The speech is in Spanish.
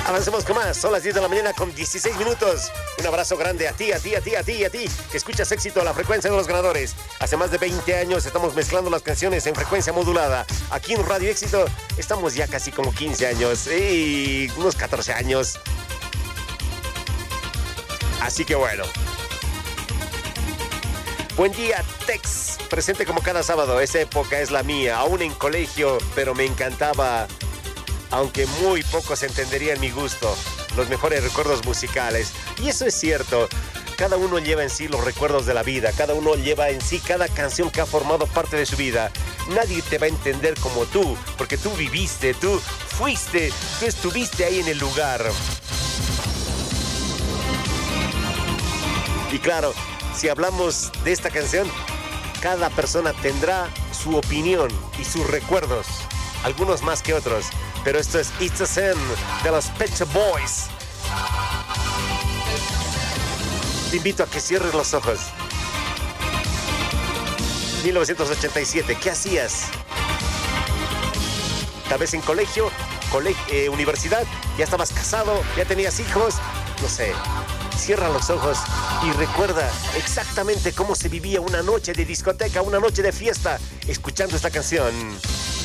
Avancemos con más. Son las 10 de la mañana con 16 minutos. Un abrazo grande a ti, que escuchas Éxito a la frecuencia de los ganadores. Hace más de 20 años estamos mezclando las canciones en frecuencia modulada. Aquí en Radio Éxito estamos ya casi como 15 años. Y unos 14 años. Así que bueno. Buen día, Tex. Presente como cada sábado. Esa época es la mía. Aún en colegio, pero me encantaba. Aunque muy pocos entenderían mi gusto, los mejores recuerdos musicales. Y eso es cierto, cada uno lleva en sí los recuerdos de la vida, cada uno lleva en sí cada canción que ha formado parte de su vida. Nadie te va a entender como tú, porque tú viviste, tú fuiste, tú estuviste ahí en el lugar. Y claro, si hablamos de esta canción, cada persona tendrá su opinión y sus recuerdos, algunos más que otros. Pero esto es It's a Sin de los Pet Shop Boys. Te invito a que cierres los ojos. 1987, ¿qué hacías? Tal vez en colegio, universidad, ya estabas casado, ya tenías hijos, no sé. Cierra los ojos y recuerda exactamente cómo se vivía una noche de discoteca, una noche de fiesta, escuchando esta canción.